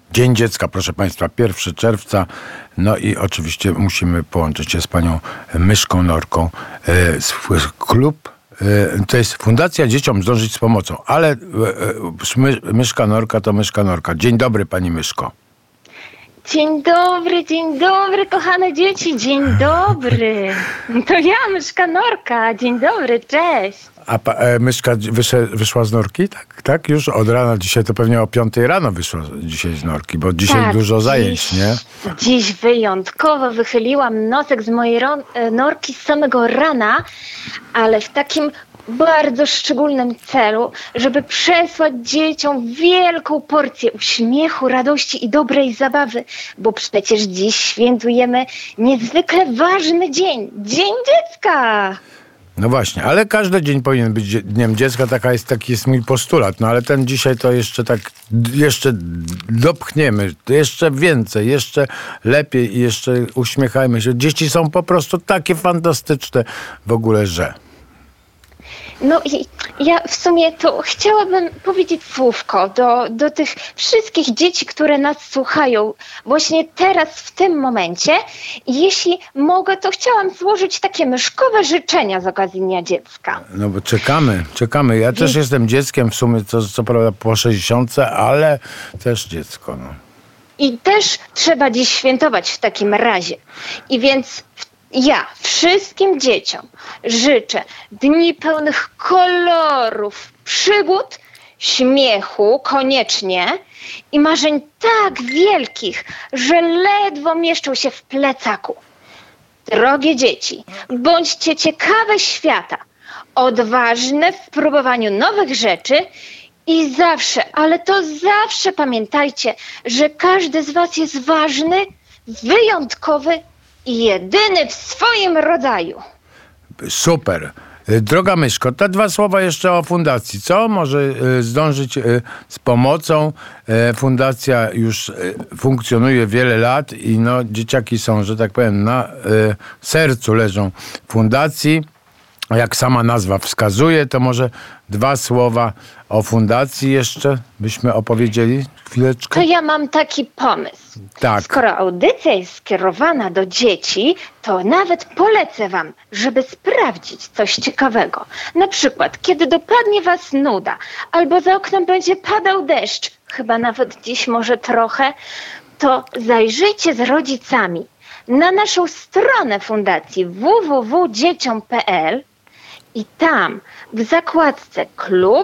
Dzień Dziecka, proszę Państwa, 1 czerwca. No i oczywiście musimy połączyć się z panią Myszką Norką. Klub, to jest Fundacja Dzieciom Zdążyć z Pomocą, ale Myszka Norka to Myszka Norka. Dzień dobry, pani Myszko. Dzień dobry, kochane dzieci, dzień dobry. To ja, Myszka Norka, dzień dobry, cześć. A Myszka wyszła z Norki? Tak? Już od rana, dzisiaj to pewnie o 5 rano wyszła dzisiaj z Norki, bo dzisiaj dużo zajęć, nie? Dziś wyjątkowo wychyliłam nosek z mojej norki z samego rana, ale w takim bardzo szczególnym celu, żeby przesłać dzieciom wielką porcję uśmiechu, radości i dobrej zabawy, bo przecież dziś świętujemy niezwykle ważny dzień, Dzień Dziecka. No właśnie, ale każdy dzień powinien być Dniem Dziecka, taki jest mój postulat, no ale ten dzisiaj to jeszcze dopchniemy, jeszcze więcej, jeszcze lepiej i jeszcze uśmiechajmy się. Dzieci są po prostu takie fantastyczne w ogóle, że... No i ja w sumie to chciałabym powiedzieć słówko do tych wszystkich dzieci, które nas słuchają właśnie teraz, w tym momencie. I jeśli mogę, to chciałam złożyć takie myszkowe życzenia z okazji Dnia Dziecka. No bo czekamy. Ja też jestem dzieckiem w sumie, co prawda po 60, ale też dziecko, no. I też trzeba dziś świętować w takim razie. I więc ja wszystkim dzieciom życzę dni pełnych kolorów, przygód, śmiechu koniecznie i marzeń tak wielkich, że ledwo mieszczą się w plecaku. Drogie dzieci, bądźcie ciekawe świata, odważne w próbowaniu nowych rzeczy i zawsze, ale to zawsze pamiętajcie, że każdy z was jest ważny, wyjątkowy i jedyny w swoim rodzaju. Super. Droga Myszko, te 2 słowa jeszcze o fundacji. Co może zdążyć z pomocą? Fundacja już funkcjonuje wiele lat i no, dzieciaki są, że tak powiem, na sercu leżą fundacji. Jak sama nazwa wskazuje, to może 2 słowa o fundacji jeszcze byśmy opowiedzieli? Chwileczkę. To ja mam taki pomysł. Tak. Skoro audycja jest skierowana do dzieci, to nawet polecę wam, żeby sprawdzić coś ciekawego. Na przykład, kiedy dopadnie was nuda, albo za oknem będzie padał deszcz, chyba nawet dziś może trochę, to zajrzyjcie z rodzicami na naszą stronę fundacji www.dzieciom.pl i tam w zakładce klub